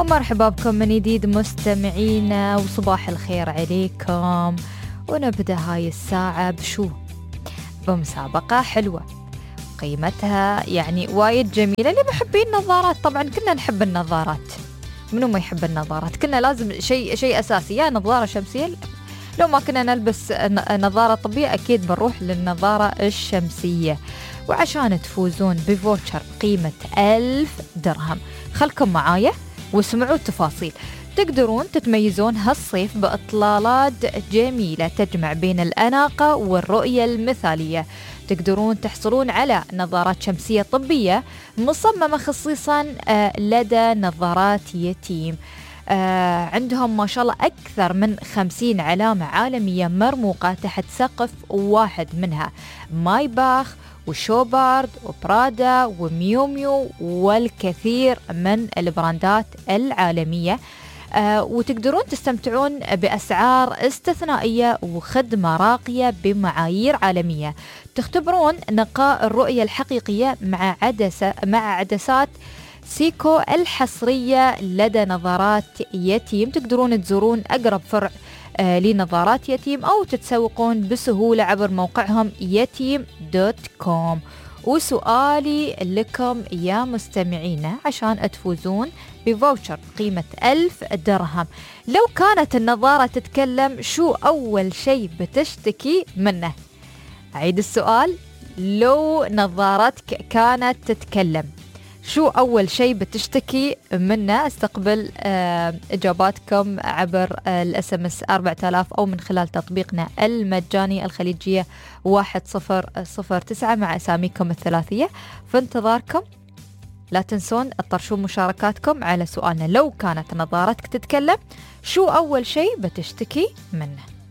ومرحبا بكم من جديد مستمعينا، وصباح الخير عليكم. ونبدأ هاي الساعة بمسابقة حلوة قيمتها يعني وايد جميلة لمحبين النظارات. طبعا كلنا نحب النظارات، منو ما يحب النظارات؟ كلنا لازم شيء أساسي، يا نظارة شمسية. لو ما كنا نلبس نظارة طبية أكيد بنروح للنظارة الشمسية. وعشان تفوزون بفوتشر قيمة 1000 درهم، خلكم معايا واسمعوا التفاصيل. تقدرون تتميزون هالصيف بإطلالات جميلة تجمع بين الأناقة والرؤية المثالية. تقدرون تحصلون على نظارات شمسية طبية مصممة خصيصا لدى نظارات يتيم. عندهم ما شاء الله أكثر من 50 علامة عالمية مرموقة تحت سقف واحد، منها مايباخ وشوبارد وبرادا وميوميو والكثير من البراندات العالمية. وتقدرون تستمتعون بأسعار استثنائية وخدمة راقية بمعايير عالمية. تختبرون نقاء الرؤية الحقيقية مع عدسات سيكو الحصرية لدى نظارات يتيم. تقدرون تزورون أقرب فرع لنظارات يتيم أو تتسوقون بسهولة عبر موقعهم يتيم.com. وسؤالي لكم يا مستمعينا عشان تفوزون بفوتشر قيمة 1000 درهم، لو كانت النظارة تتكلم شو أول شيء بتشتكي منه؟ أعيد السؤال، لو نظارتك كانت تتكلم شو أول شيء بتشتكي منه؟ استقبل إجاباتكم عبر الSMS 4000 أو من خلال تطبيقنا المجاني الخليجية 1009 مع أساميكم الثلاثية. في انتظاركم، لا تنسون تطرشون مشاركاتكم على سؤالنا لو كانت نظارتك تتكلم شو أول شيء بتشتكي منه.